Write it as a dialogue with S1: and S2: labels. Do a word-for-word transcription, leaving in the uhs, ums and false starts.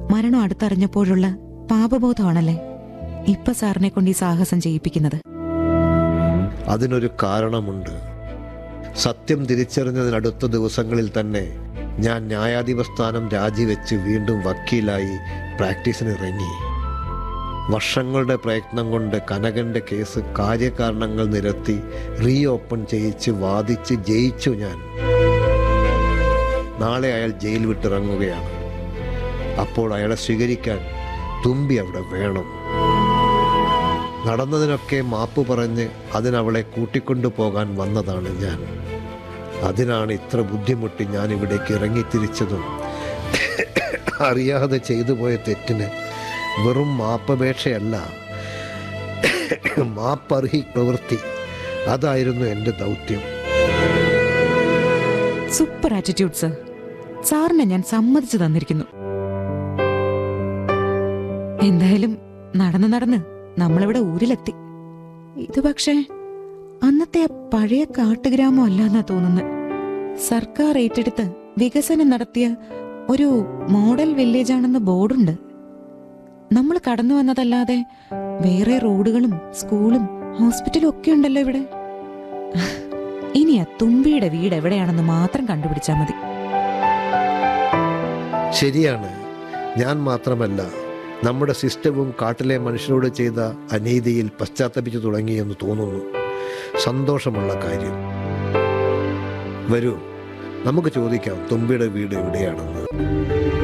S1: മരണം അടുത്തറിഞ്ഞപ്പോഴുള്ള പാപബോധമാണല്ലേ ഇപ്പൊ സാറിനെ കൊണ്ട് ഈ സാഹസം ചെയ്യിപ്പിക്കുന്നത്?
S2: അതിനൊരു കാരണമുണ്ട്. സത്യം തിരിച്ചറിഞ്ഞതിനടുത്ത ദിവസങ്ങളിൽ തന്നെ ഞാൻ ന്യായാധിപ സ്ഥാനം രാജിവെച്ച് വീണ്ടും വക്കീലായി പ്രാക്ടീസിന് ഇറങ്ങി. വർഷങ്ങളുടെ പ്രയത്നം കൊണ്ട് കനകൻ്റെ കേസ് കാര്യകാരണങ്ങൾ നിരത്തി റീ ഓപ്പൺ ചെയ്യിച്ച് വാദിച്ച് ജയിച്ചു ഞാൻ. നാളെ അയാൾ ജയിൽ വിട്ടിറങ്ങുകയാണ്. അപ്പോൾ അയാളെ സ്വീകരിക്കാൻ തുമ്പി അവിടെ വേണം. നടന്നതിനൊക്കെ മാപ്പ് പറഞ്ഞ് അതിനവളെ കൂട്ടിക്കൊണ്ടു പോകാൻ വന്നതാണ് ഞാൻ. അതിനാണ് ഇത്ര ബുദ്ധിമുട്ടി ഞാൻ ഇവിടേക്ക് ഇറങ്ങിത്തിരിച്ചതും അറിയാതെ ചെയ്തു പോയ തെറ്റിന് വെറും മാപ്പപേക്ഷയല്ല, മാപ്പർഹി പ്രവൃത്തി. അതായിരുന്നു എൻ്റെ ദൗത്യം.
S1: Super attitude sir. സാറിനെ ഞാൻ സമ്മതിച്ചു തന്നിരിക്കുന്നു. എന്തായാലും നടന്ന് നടന്ന് നമ്മളിവിടെ ഊരിലെത്തി. ഇത് പക്ഷേ അന്നത്തെ ആ പഴയ കാട്ടുഗ്രാമം അല്ലാന്നാ തോന്നുന്നത്. സർക്കാർ ഏറ്റെടുത്ത് വികസനം നടത്തിയ ഒരു മോഡൽ വില്ലേജ് ആണെന്ന് ബോർഡുണ്ട്. നമ്മൾ കടന്നു വന്നതല്ലാതെ വേറെ റോഡുകളും സ്കൂളും ഹോസ്പിറ്റലും ഒക്കെ ഉണ്ടല്ലോ ഇവിടെ. ഇനി ആ തുമ്പിയുടെ വീട് എവിടെയാണെന്ന് മാത്രം കണ്ടുപിടിച്ചാൽ മതി.
S2: ശരിയാണ്. ഞാൻ മാത്രമല്ല, നമ്മുടെ സിസ്റ്റവും കാട്ടിലെ മനുഷ്യരോട് ചെയ്ത അനീതിയിൽ പശ്ചാത്തപിച്ചു തുടങ്ങിയെന്ന് തോന്നുന്നു. സന്തോഷമുള്ള കാര്യം. വരൂ, നമുക്ക് ചോദിക്കാം തുമ്പിയുടെ വീട് എവിടെയാണെന്ന്.